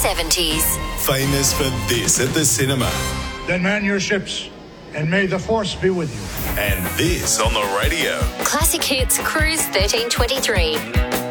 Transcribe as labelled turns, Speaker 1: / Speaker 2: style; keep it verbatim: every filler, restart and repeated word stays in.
Speaker 1: seventies.
Speaker 2: Famous for this at the cinema.
Speaker 3: Then man your ships, and may the force be with you.
Speaker 2: And this on the radio.
Speaker 1: Classic Hits Cruise thirteen twenty-three.